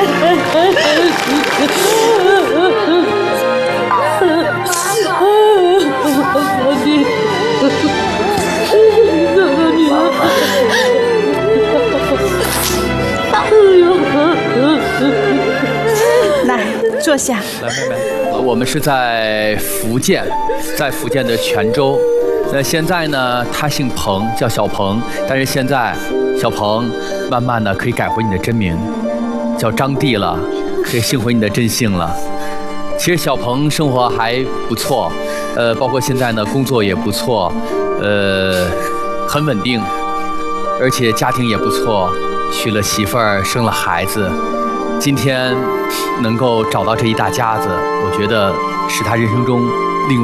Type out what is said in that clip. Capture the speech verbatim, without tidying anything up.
来，坐下。 来，妹妹，我们是在福建，在福建的泉州。那现在呢，他姓彭，叫小彭，但是现在小彭慢慢的可以改回你的真名，叫张帝了，可以姓回你的真姓了。其实小彭生活还不错，呃，包括现在呢，工作也不错，呃，很稳定，而且家庭也不错，娶了媳妇儿，生了孩子。今天能够找到这一大家子，我觉得是他人生中